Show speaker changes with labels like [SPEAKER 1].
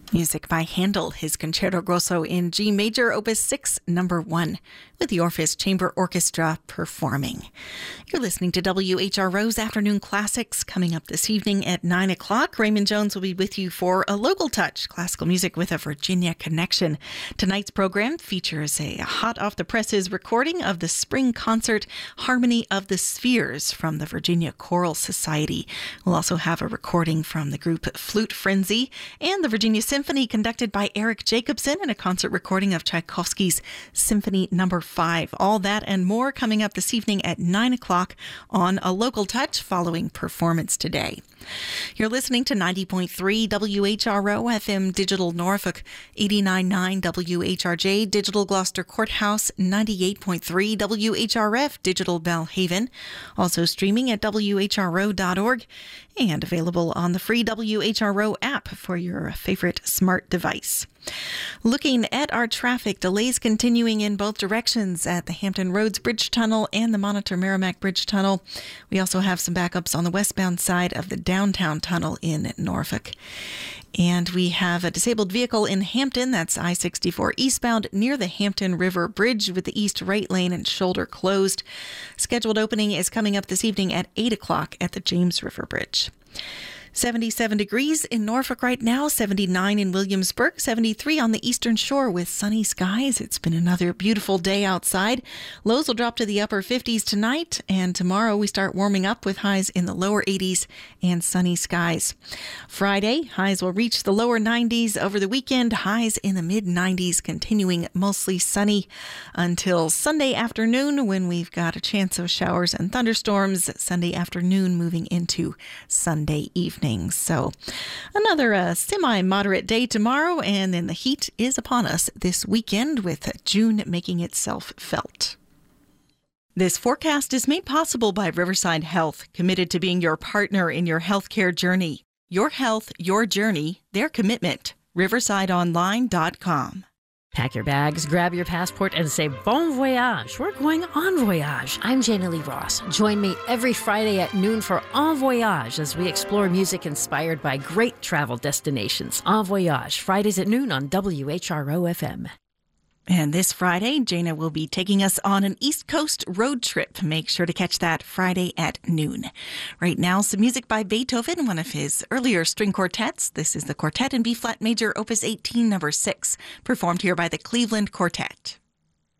[SPEAKER 1] Music by Handel, his Concerto Grosso in G major, Opus 6, number 1, with the Orpheus Chamber Orchestra performing. You're listening to WHRO's Afternoon Classics. Coming up this evening at 9 o'clock, Raymond Jones will be with you for A Local Touch, classical music with a Virginia connection. Tonight's program features a hot-off-the-presses recording of the spring concert Harmony of the Spheres from the Virginia Choral Society. We'll also have a recording from the group Flute Frenzy and the Virginia Symphony conducted by Eric Jacobson, and a concert recording of Tchaikovsky's Symphony No. 5. All that and more coming up this evening at 9 o'clock on A Local Touch following Performance Today. You're listening to 90.3 WHRO FM Digital Norfolk, 89.9 WHRJ Digital Gloucester Courthouse, 98.3 WHRF Digital Belhaven, also streaming at WHRO.org and available on the free WHRO app for your favorite smart device. Looking at our traffic, delays continuing in both directions at the Hampton Roads Bridge Tunnel and the Monitor Merrimack Bridge Tunnel. We also have some backups on the westbound side of the downtown tunnel in Norfolk. And we have a disabled vehicle in Hampton, that's I-64 eastbound near the Hampton River Bridge with the east right lane and shoulder closed. Scheduled opening is coming up this evening at 8 o'clock at the James River Bridge. 77 degrees in Norfolk right now, 79 in Williamsburg, 73 on the eastern shore with sunny skies. It's been another beautiful day outside. Lows will drop to the upper 50s tonight, and tomorrow we start warming up with highs in the lower 80s and sunny skies. Friday, highs will reach the lower 90s over the weekend, highs in the mid 90s, continuing mostly sunny until Sunday afternoon when we've got a chance of showers and thunderstorms. Sunday afternoon moving into Sunday evening. So another semi-moderate day tomorrow, and then the heat is upon us this weekend with June making itself felt. This forecast is made possible by Riverside Health, committed to being your partner in your healthcare journey. Your health, your journey, their commitment. RiversideOnline.com.
[SPEAKER 2] Pack your bags, grab your passport, and say bon voyage. We're going en voyage. I'm Jana Lee Ross. Join me every Friday at noon for En Voyage as we explore music inspired by great travel destinations. En Voyage, Fridays at noon on WHRO FM.
[SPEAKER 1] And this Friday, Jana will be taking us on an East Coast road trip. Make sure to catch that Friday at noon. Right now, some music by Beethoven, one of his earlier string quartets. This is the Quartet in B-flat major, Opus 18, number 6, performed here by the Cleveland Quartet.